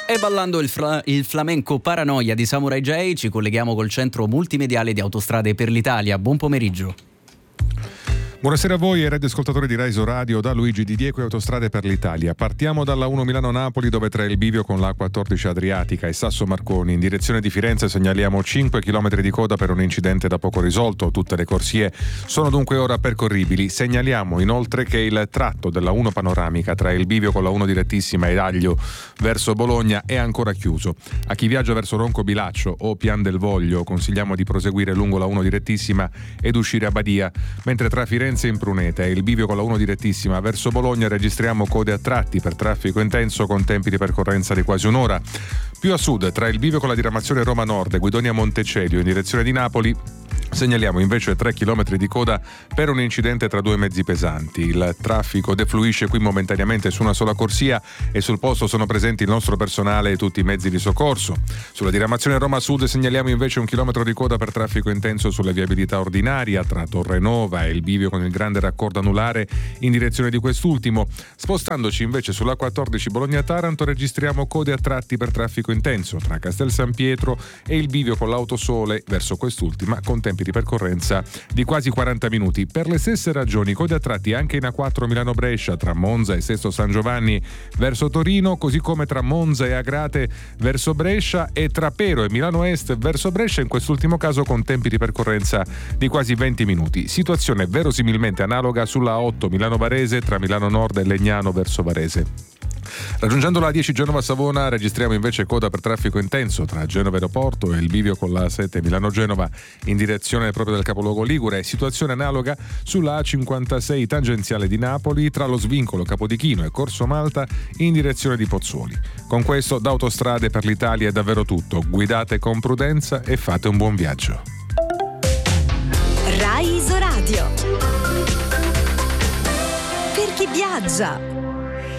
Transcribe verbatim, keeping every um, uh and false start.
E ballando il, fra- il flamenco Paranoia di Samurai J, ci colleghiamo col centro multimediale di Autostrade per l'Italia. Buon pomeriggio. Buonasera a voi e radioascoltatori di Raiso Radio, da Luigi Di Diego e Autostrade per l'Italia. Partiamo dalla uno Milano-Napoli, dove tra il bivio con l'A quattordici Adriatica e Sasso Marconi in direzione di Firenze segnaliamo cinque chilometri di coda per un incidente da poco risolto. Tutte le corsie sono dunque ora percorribili. Segnaliamo inoltre che il tratto della uno panoramica tra il bivio con la uno direttissima e Aglio verso Bologna è ancora chiuso. A chi viaggia verso Ronco Bilaccio o Pian del Voglio consigliamo di proseguire lungo la uno direttissima ed uscire a Badia, mentre tra Firenze in Pruneta e il bivio con la uno direttissima verso Bologna registriamo code a tratti per traffico intenso con tempi di percorrenza di quasi un'ora. Più a sud, tra il bivio con la diramazione Roma Nord e Guidonia Montecelio in direzione di Napoli, segnaliamo invece tre chilometri di coda per un incidente tra due mezzi pesanti. Il traffico defluisce qui momentaneamente su una sola corsia e sul posto sono presenti il nostro personale e tutti i mezzi di soccorso. Sulla diramazione Roma Sud segnaliamo invece un chilometro di coda per traffico intenso sulla viabilità ordinaria tra Torrenova e il bivio con il grande raccordo anulare in direzione di quest'ultimo. Spostandoci invece sulla quattordici Bologna-Taranto registriamo code a tratti per traffico intenso tra Castel San Pietro e il bivio con l'Autosole verso quest'ultima con tempi di percorrenza di quasi quaranta minuti. Per le stesse ragioni code a tratti anche in A quattro Milano-Brescia tra Monza e Sesto San Giovanni verso Torino, così come tra Monza e Agrate verso Brescia e tra Pero e Milano Est verso Brescia, in quest'ultimo caso con tempi di percorrenza di quasi venti minuti. Situazione verosimilmente analoga sulla A otto Milano-Varese tra Milano Nord e Legnano verso Varese. Raggiungendo la A dieci Genova-Savona registriamo invece coda per traffico intenso tra Genova Aeroporto e il bivio con la A sette Milano-Genova in direzione proprio del capoluogo ligure. Situazione analoga sulla A cinquantasei tangenziale di Napoli tra lo svincolo Capodichino e Corso Malta in direzione di Pozzuoli. Con questo da Autostrade per l'Italia è davvero tutto. Guidate con prudenza e fate un buon viaggio. Raiso Radio. Per chi viaggia.